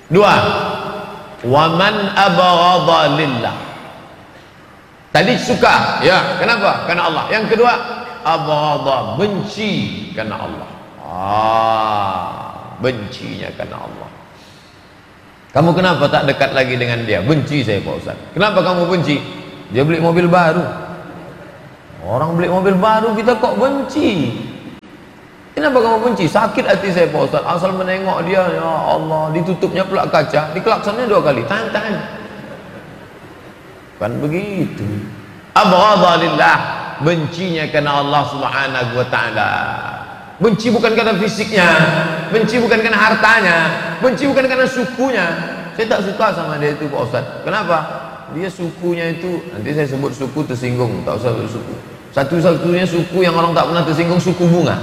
Dua, wa man abghadha lillah. Tadi suka, ya, kenapa? Karena Allah. Yang kedua, abghadha, benci karena Allah. Bencinya karena Allah. Kamu kenapa tak dekat lagi dengan dia? Benci saya Pak Ustaz. Kenapa kamu benci? Dia beli mobil baru. Orang beli mobil baru kita kok benci? Kenapa kamu benci? Sakit hati saya Pak Ustaz. Asal menengok dia, ya Allah, ditutupnya pula kaca, diklaksonnya 2 kali. Tahan. Kan begitu. Abghadha lillah, bencinya karena Allah Subhanahu wa taala. Benci bukan karena fisiknya, benci bukan karena hartanya, benci bukan karena sukunya. Saya tak suka sama dia itu Pak Ustaz. Kenapa? Dia sukunya itu, nanti saya sebut suku tersinggung, tak usah sebut suku. Satu-satunya suku yang orang tak pernah tersinggung, suku bunga.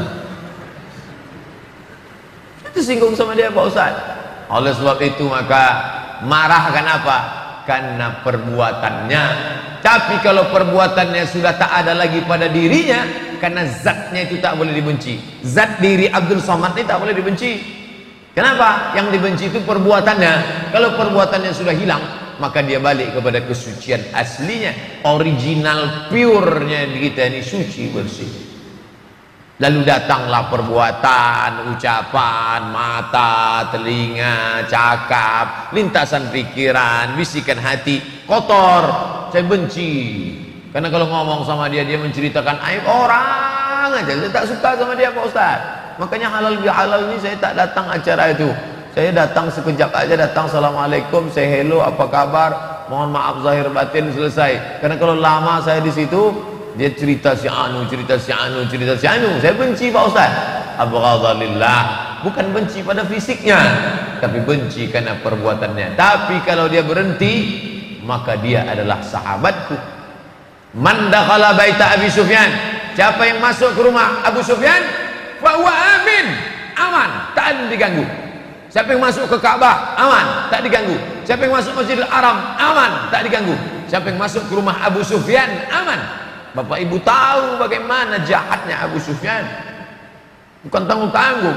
Saya tersinggung sama dia Pak Ustaz. Oleh sebab itu maka marah kenapa? Karena perbuatannya. Tapi kalau perbuatannya sudah tak ada lagi pada dirinya, karena zatnya itu tak boleh dibenci. Zat diri Abdul Somad ini tak boleh dibenci. Kenapa? Yang dibenci itu perbuatannya. Kalau perbuatannya sudah hilang, maka dia balik kepada kesucian aslinya. Original purenya kita ini suci bersih. Lalu datanglah perbuatan, ucapan, mata, telinga, cakap, lintasan pikiran, bisikan hati kotor. Saya benci. Karena kalau ngomong sama dia, dia menceritakan aib orang aja. Saya tak suka sama dia Pak Ustaz. Makanya halal bihalal ini saya tak datang acara itu. Saya datang sekejap aja, datang assalamualaikum, say hello, apa kabar, mohon maaf zahir batin, selesai. Karena kalau lama saya di situ, dia cerita si anu, cerita si anu, cerita si anu. Saya benci Pak Ustaz. Abghadha lillah, bukan benci pada fisiknya, tapi benci karena perbuatannya. Tapi kalau dia berhenti, maka dia adalah sahabatku. Man dakhala baita Abi Sufyan, siapa yang masuk ke rumah Abu Sufyan, fa huwa amin, aman, tak diganggu. Siapa yang masuk ke Ka'bah, aman, tak diganggu. Siapa yang masuk Masjidil Haram, aman, tak diganggu. Siapa yang masuk ke rumah Abu Sufyan, aman. Bapak Ibu tahu bagaimana jahatnya Abu Sufyan. Bukan tanggung-tanggung.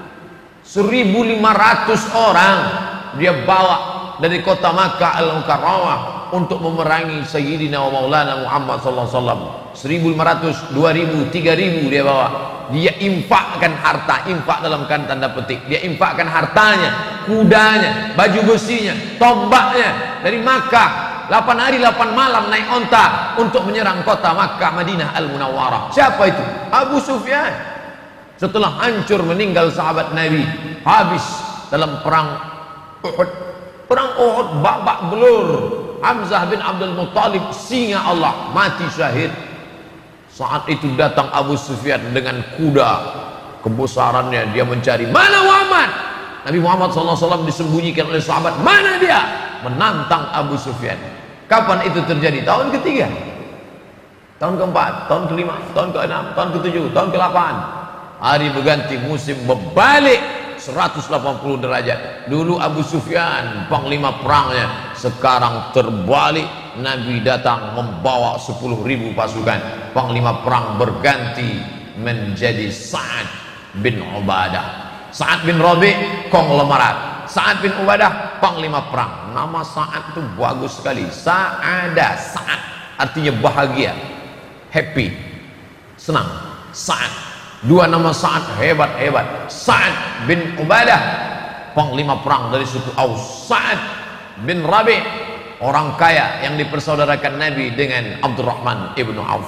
1.500 orang dia bawa dari kota Makkah Al-Mukarramah untuk memerangi Sayyidina wa Maulana Muhammad sallallahu alaihi wasallam. 1.500, 2.000, 3.000 dia bawa. Dia infakkan harta, infak dalam tanda petik. Dia infakkan hartanya, kudanya, baju besinya, tombaknya dari Makkah. 8 hari 8 malam naik onta untuk menyerang kota Makkah Madinah Al-Munawwarah. Siapa itu? Abu Sufyan. Setelah hancur meninggal sahabat Nabi, habis dalam perang Uhud. Perang Uhud babak belur. Hamzah bin Abdul Muttalib, singa Allah, mati syahid. Saat itu datang Abu Sufyan dengan kuda kebesarannya, dia mencari mana Muhammad. Nabi Muhammad SAW disembunyikan oleh sahabat. Mana dia? Menantang Abu Sufyan. Kapan itu terjadi? Tahun ketiga, tahun keempat, tahun kelima, tahun keenam, tahun ketujuh, tahun ke-8. Hari berganti, musim berbalik 180 derajat. Dulu Abu Sufyan panglima perangnya, sekarang terbalik. Nabi datang membawa 10.000 pasukan. Panglima perang berganti menjadi Sa'ad bin Ubadah. Sa'ad bin Rabi' konglomerat, Sa'ad bin Ubadah panglima perang. Nama Sa'ad itu bagus sekali. Sa'ada, Sa'ad artinya bahagia, happy, senang. Sa'ad, dua nama Sa'ad hebat-hebat. Sa'ad bin Ubadah panglima perang dari suku Aus. Sa'ad bin Rabi' orang kaya yang dipersaudarakan Nabi dengan Abdurrahman ibnu Auf.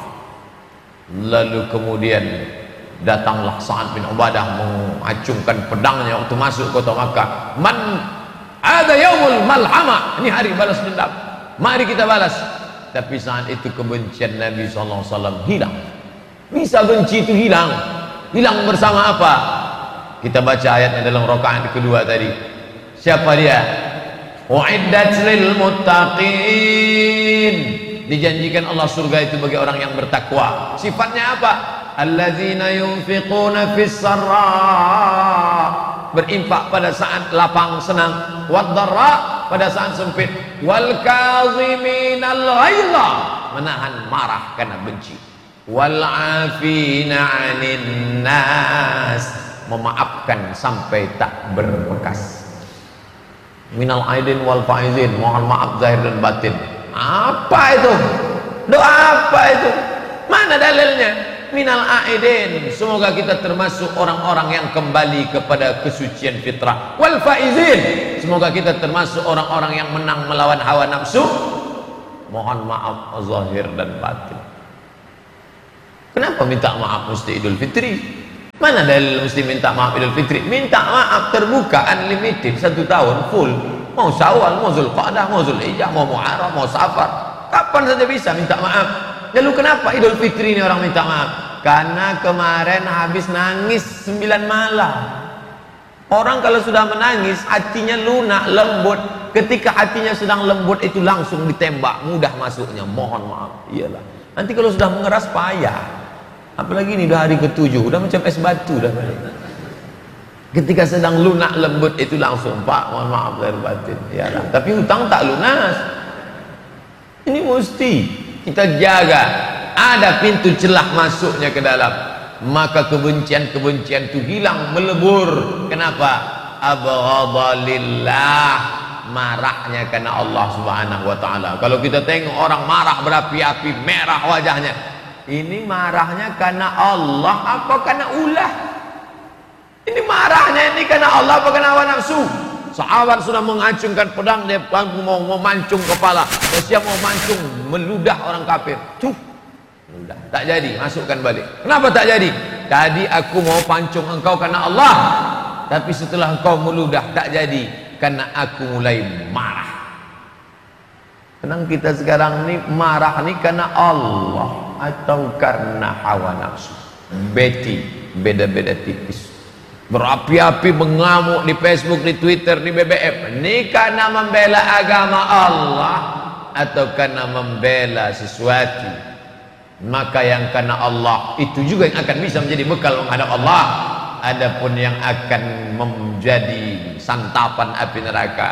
Lalu kemudian datanglah Sa'ad bin Ubadah mengacungkan pedangnya waktu masuk kota Makkah. Man ada yaumul malhamah, ini hari balas dendam, mari kita balas. Tapi saat itu kebencian Nabi SAW hilang. Bisa benci itu hilang. Hilang bersama apa? Kita baca ayatnya dalam rakaat kedua tadi. Siapa dia? Uiddat lil muttaqin. Dijanjikan Allah surga itu bagi orang yang bertakwa. Sifatnya apa? Allazina yunfiquna fis sarra, berinfak pada saat lapang senang, wad dharra pada saat sempit, wal kaziminal ghaidha, menahan marah karena benci, wal afina 'anil nas, memaafkan sampai tak berbekas. Minal aidin wal faizin, mohon maaf zahir dan batin. Apa itu? Doa apa itu? Mana dalilnya? Minal aidin, semoga kita termasuk orang-orang yang kembali kepada kesucian fitrah. Wal faizin, semoga kita termasuk orang-orang yang menang melawan hawa nafsu. Mohon maaf zahir dan batin. Kenapa minta maaf mesti Idul Fitri? Mana dalil mesti minta maaf Idul Fitri? Minta maaf terbuka, unlimited, 1 tahun full. Mau Syawal, mau Zulqa'dah, mau Zulhijjah, mau Muharram, mau Safar, kapan saja bisa minta maaf. Lalu kenapa Idul Fitri ini orang minta maaf? Karena kemarin habis nangis 9 malam. Orang kalau sudah menangis hatinya lunak, lembut. Ketika hatinya sedang lembut itu langsung ditembak, mudah masuknya. Mohon maaf. Iyalah. Nanti kalau sudah mengeras payah. Apalagi ini udah hari ke-7, udah macam es batu dah balik. Ketika sedang lunak lembut itu langsung, Pak, mohon maaf lahir batin. Iyalah. Tapi hutang tak lunas. Ini mesti kita jaga. Ada pintu celah masuknya ke dalam, maka kebencian-kebencian itu hilang, melebur. Kenapa? Abghadalillah, marahnya karena Allah Subhanahu wa taala. Kalau kita tengok orang marah berapi-api, merah wajahnya, ini marahnya karena Allah apa karena ulah? Ini marahnya ini karena Allah apa karena hawa nafsu? Sahabat sudah mengacungkan pedang, dia mau memancung kepala, dia siap mau mancung, meludah orang kafir. Udah, tak jadi, masukkan balik. Kenapa tak jadi? Tadi aku mau pancung engkau karena Allah, tapi setelah engkau meludah tak jadi karena aku mulai marah. Tenang, kita sekarang ni marah ni karena Allah atau karena hawa nafsu? Beda-beda tipis. Berapi-api mengamuk di Facebook, di Twitter, di BBM. Ini karena membela agama Allah atau karena membela sesuatu? Maka yang karena Allah itu juga yang akan bisa menjadi bekal menghadap Allah. Adapun yang akan menjadi santapan api neraka,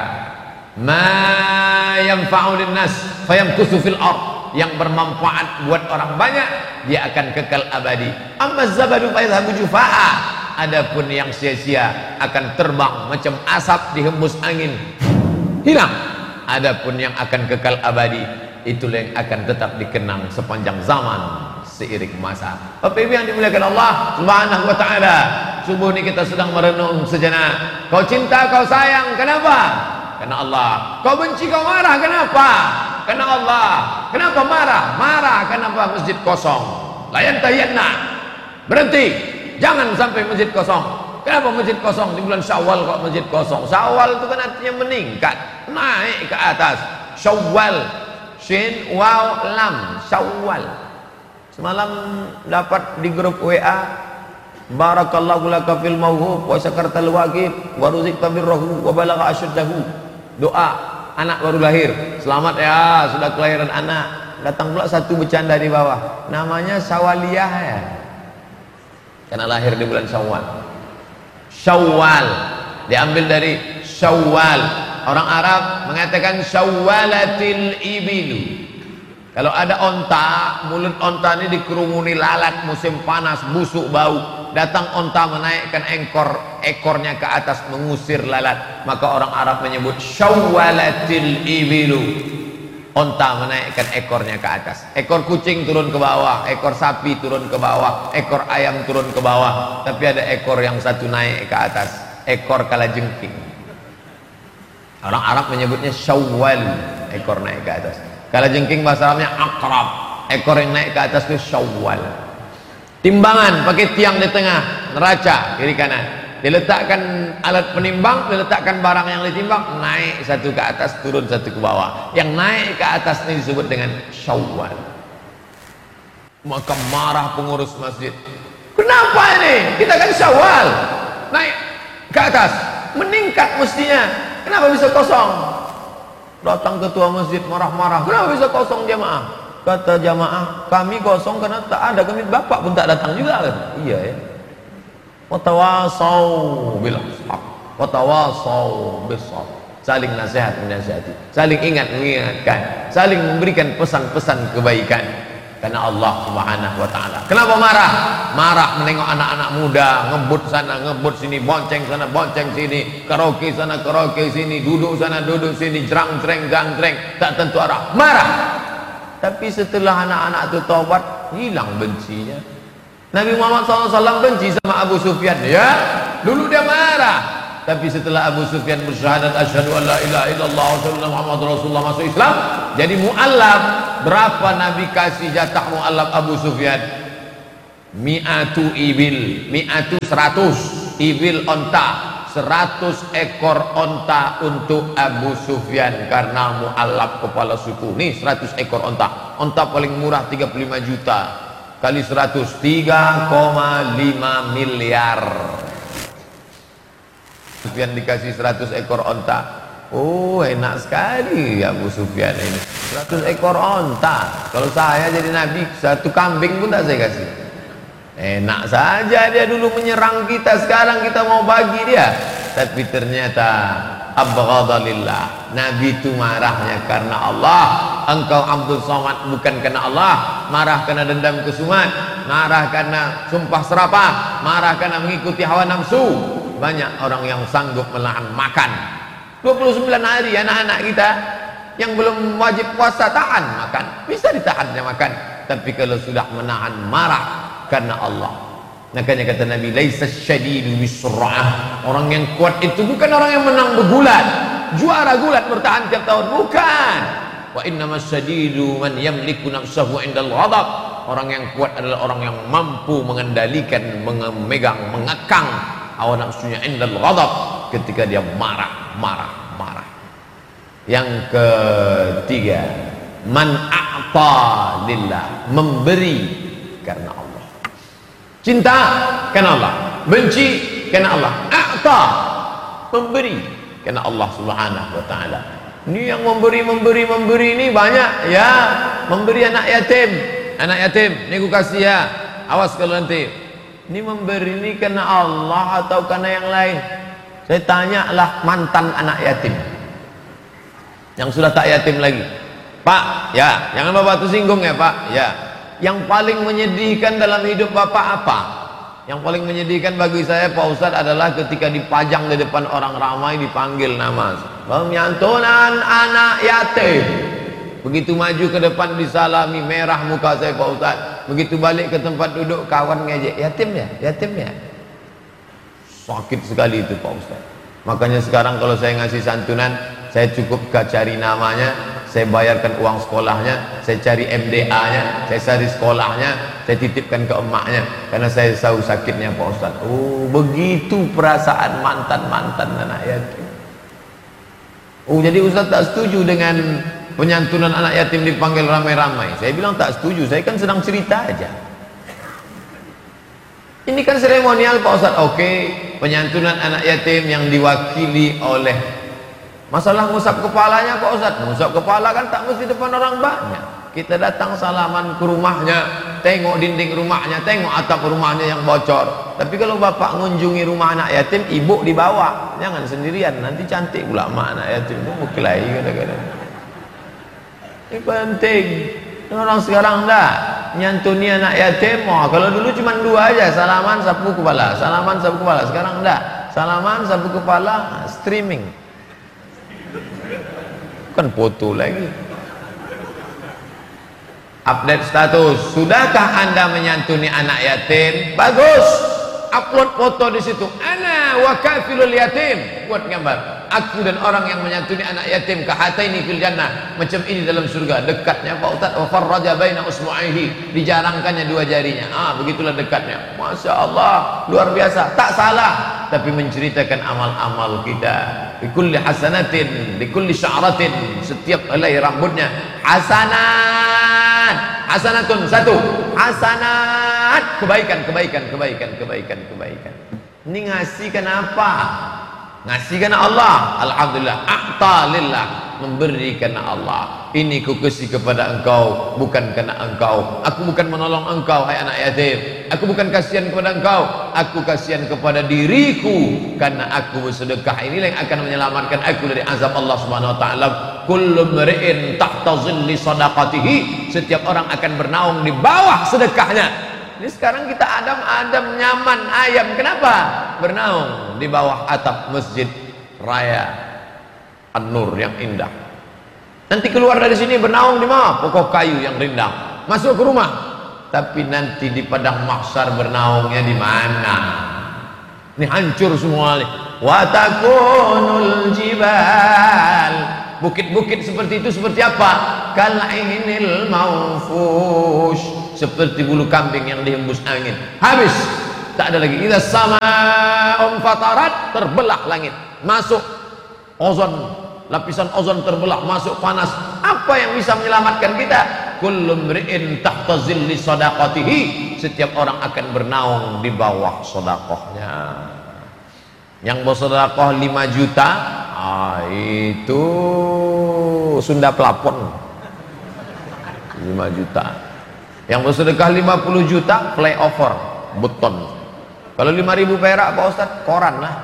ma yanfa'u linnas fayamkusu fil ard, yang bermanfaat buat orang banyak dia akan kekal abadi. Amma zabadu fayadhabu jufa'a, adapun yang sia-sia akan terbang macam asap dihembus angin, hilang. Adapun yang akan kekal abadi, itulah yang akan tetap dikenang sepanjang zaman seiring masa. Bapak Ibu yang dimuliakan Allah Subhanahu wa taala, subuh ini kita sedang merenung sejenak. Kau cinta, kau sayang, kenapa? Karena Allah. Kau benci, kau marah, kenapa? Karena Allah. Kenapa marah? Marah kenapa masjid kosong? Layan tayanna. Berhenti. Jangan sampai masjid kosong. Kenapa masjid kosong? Di bulan Syawal kok masjid kosong? Syawal itu kan artinya meningkat, naik ke atas. Syawal, Shin, Waw, Lam, Syawal. Semalam dapat di grup WA, barakallahu laka fil mawhub wa syakartal waqib wa ruzikta birrahu wa balagha asyuddahu. Doa anak baru lahir, selamat ya sudah kelahiran anak. Datang pula satu bercanda di bawah, namanya Syawaliyah ya, karena lahir di bulan Syawal. Syawal diambil dari Syawal. Orang Arab mengatakan syawalatil ibilu. Kalau ada onta, mulut onta ini dikerumuni lalat, musim panas, busuk bau. Datang onta menaikkan ekornya ke atas mengusir lalat. Maka orang Arab menyebut syawalatil ibilu. Onta menaikkan ekornya ke atas. Ekor kucing turun ke bawah, ekor sapi turun ke bawah, ekor ayam turun ke bawah. Tapi ada ekor yang satu naik ke atas, ekor kalajengking. Orang Arab menyebutnya syawal, ekor naik ke atas. Kalajengking bahasa Arabnya akrab, ekor yang naik ke atas itu syawal. Timbangan pakai tiang di tengah, neraca kiri kanan. Diletakkan alat penimbang, diletakkan barang yang ditimbang, naik satu ke atas, turun satu ke bawah. Yang naik ke atas ini disebut dengan syawal. Maka marah pengurus masjid. Kenapa ini? Kita kan syawal, naik ke atas, meningkat mestinya. Kenapa bisa kosong? Datang ketua masjid marah-marah. Kenapa bisa kosong jamaah? Kata jamaah, kami kosong karena tak ada, kami bapak pun tak datang juga kan? Iya ya. Watawasau bil haq, watawasau bis sabr. Saling nasihat menasihati, saling ingat mengingatkan, saling memberikan pesan-pesan kebaikan. karena Allah Subhanahu wa taala. Kenapa marah? Marah menengok anak-anak muda ngebut sana ngebut sini, bonceng sana bonceng sini, karaoke sana karaoke sini, duduk sana duduk sini, jrang-jreng tak tentu arah. Marah. Tapi setelah anak-anak itu taubat, hilang bencinya. Nabi Muhammad SAW benci sama Abu Sufyan, ya. Dulu dia marah. Tapi setelah Abu Sufyan bersyahadat asyhadu an la ilaha illallah wa asyhadu anna Muhammadar Rasulullah, masuk Islam, jadi mu'allaf. Berapa Nabi kasih jatah mu'allaf Abu Sufyan? Mi'atu ibil, mi'atu 100 ibil onta, 100 ekor onta untuk Abu Sufyan karena mu'allaf kepala suku. Nih 100 ekor onta. Onta paling murah 35 juta kali 100, 3,5 miliar. Sufyan dikasih 100 ekor onta. Oh, enak sekali Abu Sufyan ini. 100 ekor onta. Kalau saya jadi nabi, 1 kambing pun tak saya kasih. Enak saja dia dulu menyerang kita, sekarang kita mau bagi dia. Tapi ternyata abghadalillah. Nabi itu marahnya karena Allah. Engkau Abdul Somad bukan karena Allah. Marah karena dendam kesumat, marah karena sumpah serapah, marah karena mengikuti hawa nafsu. Banyak orang yang sanggup menahan makan 29 hari. Anak-anak kita yang belum wajib puasa tahan makan, bisa ditahannya makan. Tapi kalau sudah menahan marah karena Allah, makanya kata Nabi, laisa syadidu bisur'ah. Orang yang kuat itu bukan orang yang menang bergulat, juara gulat bertahan tiap tahun, bukan. Wa innamas syadidu man yamliku nafsahu indal ghadab. Orang yang kuat adalah orang yang mampu mengendalikan, memegang, mengekang hawa nafsunya indal ghadab, ketika dia marah. Yang ketiga, man a'ta lillah, memberi karena Allah. Cinta karena Allah, benci karena Allah. A'ta, memberi karena Allah Subhanahu wa taala. Ini yang memberi ini banyak ya. Memberi anak yatim, ini aku kasih ya. Awas kalau nanti ini memberi ini karena Allah atau karena yang lain. Saya tanyalah mantan anak yatim yang sudah tak yatim lagi. Pak, ya, jangan bapak tersinggung ya Pak, ya. Yang paling menyedihkan dalam hidup bapak apa? Yang paling menyedihkan bagi saya Pak Ustadz adalah ketika dipajang di depan orang ramai, dipanggil nama penyantunan anak yatim. Begitu maju ke depan disalami, merah muka saya Pak Ustadz. Begitu balik ke tempat duduk, kawan ngejek, yatim ya. Sakit sekali itu Pak Ustadz. Makanya sekarang kalau saya ngasih santunan, saya cukup cari namanya, saya bayarkan uang sekolahnya, saya cari MDA-nya, saya cari sekolahnya, saya titipkan ke emaknya, karena saya tahu sakitnya Pak Ustadz. Oh, begitu perasaan mantan anak yatim. Oh, jadi Ustadz tak setuju dengan penyantunan anak yatim dipanggil ramai-ramai. Saya bilang tak setuju, saya kan sedang cerita aja. Ini kan seremonial Pak Ustadz. Oke, penyantunan anak yatim yang diwakili oleh masalah ngusap kepalanya Pak Ustadz. Ngusap kepala kan tak mesti depan orang banyak. Kita datang salaman ke rumahnya, tengok dinding rumahnya, tengok atap rumahnya yang bocor. Tapi kalau bapak mengunjungi rumah anak yatim, ibu dibawa, jangan sendirian, nanti cantik pula mak anak yatim itu berkelahi kadang-kadang. Ini penting. Orang sekarang enggak nyantuni anak yatim. Kalau dulu cuma 2 aja, salaman sapu kepala, sekarang enggak, salaman sapu kepala, streaming, kan foto lagi. Update status, sudahkah anda menyantuni anak yatim? Bagus, upload foto di situ, ana wa kafilul yatim, buat gambar aku dan orang yang menyantuni anak yatim, kahataini fil jannah, macam ini dalam surga. Dekatnya Pak Ustaz, wa farraja baina usbu'aihi, dijarangkannya 2 jarinya. Begitulah dekatnya. Masya Allah, luar biasa. Tak salah, tapi menceritakan amal-amal kita. Likulli hasanatin, likulli sya'ratin, setiap helai rambutnya hasanat, hasanatun, 1 hasanat, kebaikan. Ini ngasih kenapa? Ngasih karena Allah. Alhamdulillah, a'ta lillah. memberi karena Allah. Ini ku kasih kepada engkau bukan karena engkau. Aku bukan menolong engkau hai anak yatim. Aku bukan kasihan kepada engkau, aku kasihan kepada diriku, karena aku bersedekah inilah yang akan menyelamatkan aku dari azab Allah Subhanahu wa taala. Kullu mri'in tahta zilli sadaqatihi, setiap orang akan bernaung di bawah sedekahnya. Ini sekarang kita adem-adem nyaman ayam, kenapa? Bernaung di bawah atap masjid raya An-Nur yang indah. Nanti keluar dari sini bernaung di mana? Pokok kayu yang rindang. Masuk ke rumah, tapi nanti di padang mahsyar bernaungnya di mana? Ini hancur semua nih. Wa takunul jibal, bukit-bukit seperti itu seperti apa? Kal'inil mawfush, seperti bulu kambing yang dihembus angin. Habis, tak ada lagi. Idza sama'un fatarat, terbelah langit, masuk ozon, lapisan ozon terbelah, masuk panas. Apa yang bisa menyelamatkan kita? Kullu mri'in tahta zilli sadaqatihi, setiap orang akan bernaung di bawah sedekahnya. Yang bersedekah 5 juta, itu Sunda plafon 5 juta. Yang bersedekah 50 juta flyover beton. Kalau 5.000 perak Pak Ustadz, koran lah.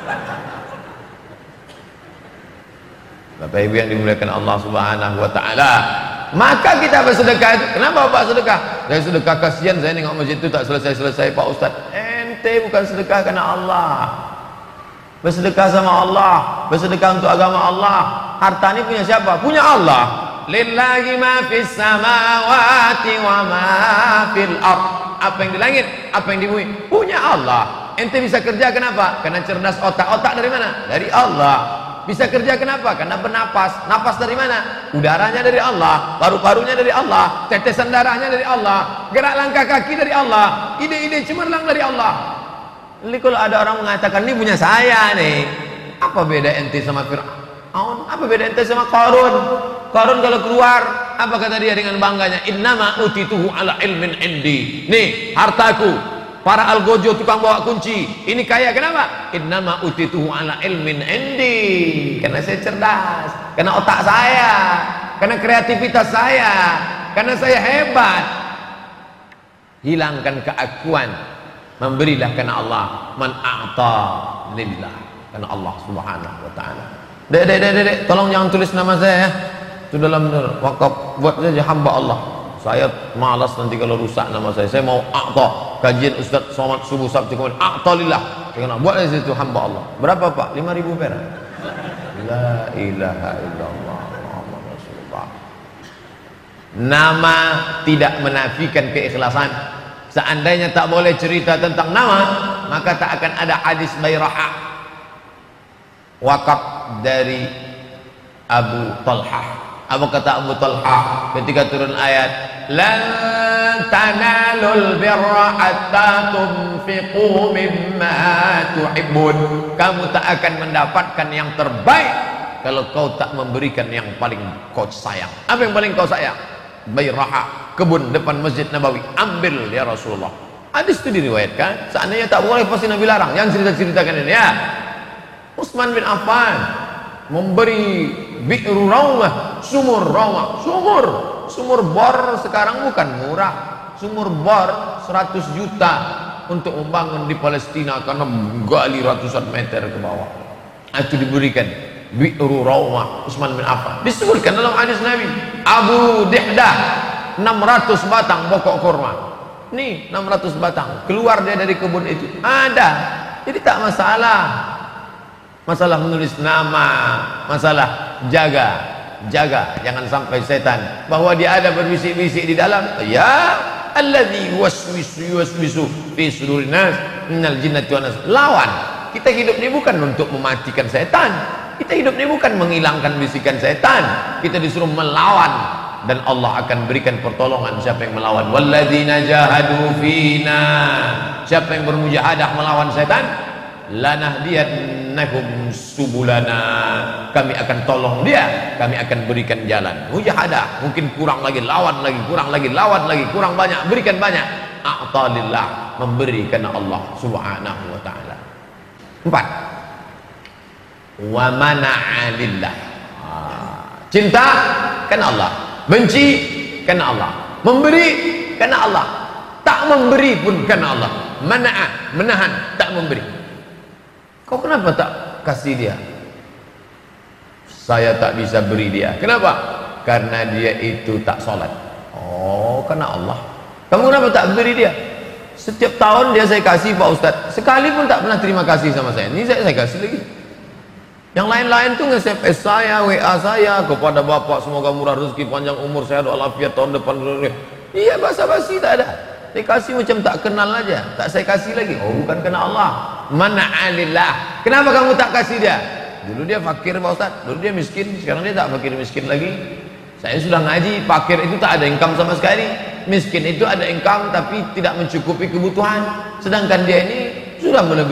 Bapak Ibu yang dimuliakan Allah Subhanahu wa taala, maka kita bersedekah itu. Kenapa Bapak sedekah? Saya sedekah kasihan, saya nengok masjid itu tak selesai-selesai Pak Ustadz. Ente bukan sedekah karena Allah. Bersedekah sama Allah, bersedekah untuk agama Allah. Harta ini punya siapa? Punya Allah. Lillahi ma fis samawati wa ma fil ard. Apa yang di langit, apa yang di bumi, punya Allah. Ente bisa kerja kenapa? Karena cerdas otak. Otak dari mana? Dari Allah. Bisa kerja kenapa? Karena bernapas. Napas dari mana? Udaranya dari Allah, paru-parunya dari Allah, tetesan darahnya dari Allah, gerak langkah kaki dari Allah, ide-ide cemerlang dari Allah. Jadi kalau ada orang mengatakan ini punya saya nih, apa beda ente sama Fir'aun? Apa beda ente sama Qarun? Qarun kalau keluar, apa kata dia dengan bangganya? Innama utituhu ala ilmin indi. Nih hartaku, para algojo tukang bawa kunci, ini kaya kenapa? Innama utituhu ala ilmin indi, karena saya cerdas, karena otak saya, karena kreativitas saya, karena saya hebat. Hilangkan keakuan, memberilah karena Allah. Man a'ta lillah, karena Allah Subhanahu wa taala. Dek, tolong jangan tulis nama saya ya. Itu dalam wakaf, buat saja hamba Allah. Saya malas nanti kalau rusak nama saya. Saya mau a'ta. Kajian Ustaz Somad subuh Sabtu kemudian a'ta lillah. Jangan buat saja itu hamba Allah. Berapa Pak? 5.000 perak. La ilaha illallah Muhammad Rasulullah. Nama tidak menafikan keikhlasan. Seandainya tak boleh cerita tentang nama, maka tak akan ada hadis Bayrahah, wakaf dari Abu Talhah. Apa kata Abu Talhah ketika turun ayat lan tanalul birra hatta tunfiqu mimma tuhibbun, kamu tak akan mendapatkan yang terbaik kalau kau tak memberikan yang paling kau sayang. Apa yang paling kau sayang? Bayrahah, kebun depan Masjid Nabawi, ambil ya Rasulullah. Hadis itu diriwayatkan, seandainya tak boleh pasti Nabi larang. Yang cerita-ceritakan ini ya. Utsman bin Affan memberi bi'ru rawmah, sumur rawmah, sumur bor sekarang bukan murah. Sumur bor 100 juta untuk membangun di Palestina karena menggali ratusan meter ke bawah. Itu diberikan bi'ru rawmah Utsman bin Affan. Disebutkan dalam hadis Nabi, Abu Dihdah 600 batang pokok kurma. Nih 600 batang keluar dia dari kebun itu. Ada. Jadi tak masalah. Masalah menulis nama, masalah jaga jangan sampai setan bahwa dia ada berbisik-bisik di dalam. Ya alladzi yuwaswisu fi sudurin nas minal jinnati wan nas. Lawan. Kita hidup ini bukan untuk mematikan setan. Kita hidup ini bukan menghilangkan bisikan setan. Kita disuruh melawan, dan Allah akan berikan pertolongan siapa yang melawan. Walladzina jahadu fina, siapa yang bermujahadah melawan setan, lanahdiyannahum subulana, kami akan tolong dia, kami akan berikan jalan. Mujahadah, mungkin kurang lagi, lawan lagi, kurang lagi, lawan lagi, kurang banyak, berikan banyak. A'ta lillah, memberi karena Allah Subhanahu wa taala. 4. Wa mana'a lillah. Cinta karena Allah, benci karena Allah, memberi karena Allah, tak memberi pun karena Allah. Menahan, tak memberi. Kau kenapa tak kasih dia? Saya tak bisa beri dia. Kenapa? Karena dia itu tak sholat. Oh, karena Allah. Kamu kenapa tak beri dia? Setiap tahun dia saya kasih Pak Ustadz, sekali pun tak pernah terima kasih sama saya. Ini saya kasih lagi. Yang lain-lain tuh nge-SMS saya, WA saya kepada Bapak, semoga murah rezeki, panjang umur, sehat walafiat tahun depan. Iya, basa-basi tak ada. Saya kasih macam tak kenal aja, tak saya kasih lagi. Oh, bukan kena Allah. Mana'alillah. Kenapa kamu tak kasih dia? Dulu dia fakir Pak Ustadz, dulu dia miskin, sekarang dia tak fakir miskin lagi. Saya sudah ngaji, fakir itu tak ada income sama sekali, miskin itu ada income tapi tidak mencukupi kebutuhan, sedangkan dia ini sudah melebihi